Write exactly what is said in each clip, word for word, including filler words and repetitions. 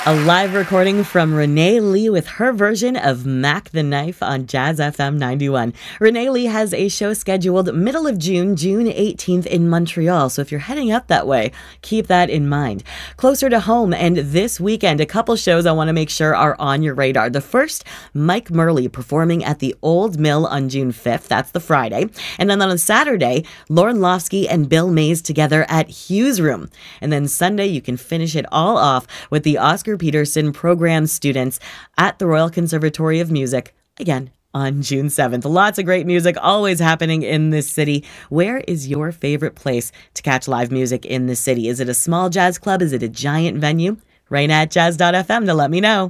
A live recording from Renee Lee with her version of Mac the Knife on Jazz F M ninety-one. Renee Lee has a show scheduled middle of June, June eighteenth in Montreal. So if you're heading up that way, keep that in mind. Closer to home and this weekend, a couple shows I want to make sure are on your radar. The first, Mike Murley performing at the Old Mill on June fifth. That's the Friday. And then on a Saturday, Lauren Lofsky and Bill Mays together at Hughes Room. And then Sunday, you can finish it all off with the Oscar Peterson program students at the Royal Conservatory of Music, again, on June seventh. Lots of great music always happening in this city. Where is your favorite place to catch live music in the city? Is it a small jazz club? Is it a giant venue? Right at jazz dot f m to let me know.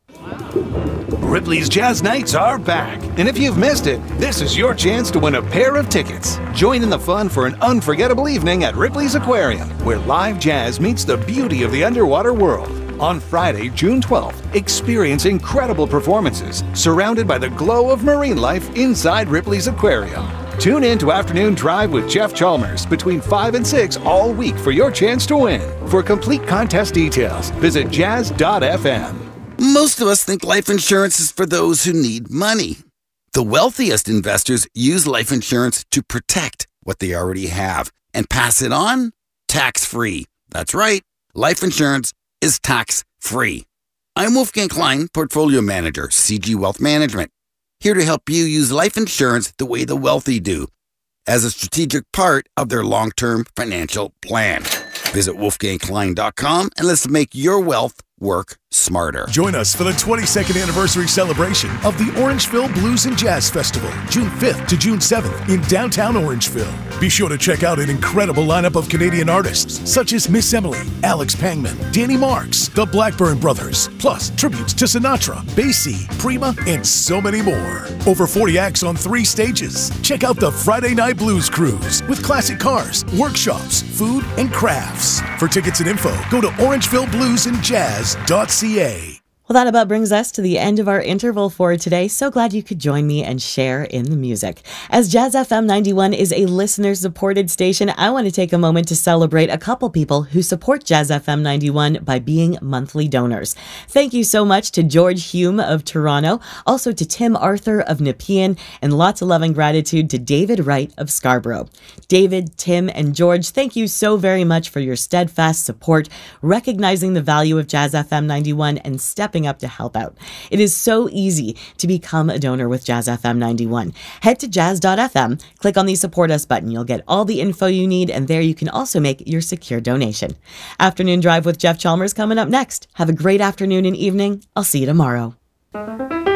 Ripley's Jazz Nights are back. And if you've missed it, this is your chance to win a pair of tickets. Join in the fun for an unforgettable evening at Ripley's Aquarium, where live jazz meets the beauty of the underwater world. On Friday, June twelfth, experience incredible performances surrounded by the glow of marine life inside Ripley's Aquarium. Tune in to Afternoon Drive with Jeff Chalmers between five and six all week for your chance to win. For complete contest details, visit jazz dot f m. Most of us think life insurance is for those who need money. The wealthiest investors use life insurance to protect what they already have and pass it on tax-free. That's right, life insurance is tax-free. I'm Wolfgang Klein, Portfolio Manager, C G Wealth Management, here to help you use life insurance the way the wealthy do, as a strategic part of their long-term financial plan. Visit wolfgang klein dot com and let's make your wealth work smarter. Join us for the twenty-second anniversary celebration of the Orangeville Blues and Jazz Festival, June fifth to June seventh in downtown Orangeville. Be sure to check out an incredible lineup of Canadian artists such as Miss Emily, Alex Pangman, Danny Marks, the Blackburn Brothers, plus tributes to Sinatra, Basie, Prima, and so many more. Over forty acts on three stages. Check out the Friday Night Blues Cruise with classic cars, workshops, food, and crafts. For tickets and info, go to orangeville blues and jazz dot c a. Well, that about brings us to the end of our interval for today. So glad you could join me and share in the music. As Jazz F M ninety-one is a listener-supported station, I want to take a moment to celebrate a couple people who support Jazz F M ninety-one by being monthly donors. Thank you so much to George Hume of Toronto, also to Tim Arthur of Nepean, and lots of love and gratitude to David Wright of Scarborough. David, Tim, and George, thank you so very much for your steadfast support, recognizing the value of Jazz F M ninety-one and stepping up to help out. It is so easy to become a donor with Jazz F M ninety-one. Head to jazz dot f m, click on the Support Us button. You'll get all the info you need, and there you can also make your secure donation. Afternoon Drive with Jeff Chalmers coming up next. Have a great afternoon and evening. I'll see you tomorrow.